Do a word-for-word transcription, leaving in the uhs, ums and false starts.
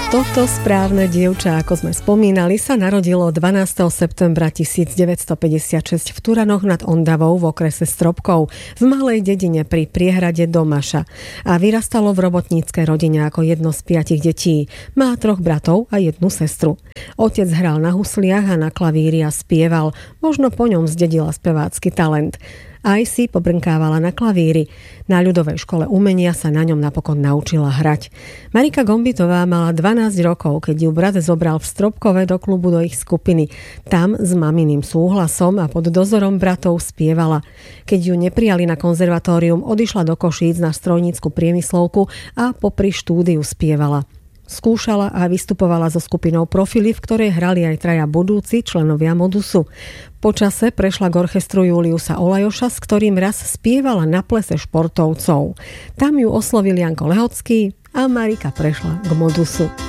Toto správne dievča, ako sme spomínali, sa narodilo dvanásteho septembra tisícdeväťstopäťdesiatšesť v Turanoch nad Ondavou v okrese Stropkov v malej dedine pri priehrade Domaša a vyrastalo v robotníckej rodine ako jedno z piatich detí. Má troch bratov a jednu sestru. Otec hral na husliach a na klavíri a spieval, možno po ňom zdedila spevácky talent. Aj si pobrnkávala na klavíri. Na ľudovej škole umenia sa na ňom napokon naučila hrať. Marika Gombitová mala dvanásť rokov, keď ju brat zobral v Stropkove do klubu do ich skupiny. Tam s maminým súhlasom a pod dozorom bratov spievala. Keď ju neprijali na konzervatórium, odišla do Košíc na strojnícku priemyslovku a popri štúdiu spievala. Skúšala a vystupovala so skupinou Profily, v ktorej hrali aj traja budúci členovia Modusu. Po čase prešla k orchestru Juliusa Olajoša, s ktorým raz spievala na plese športovcov. Tam ju oslovil Janko Lehocký a Marika prešla k Modusu.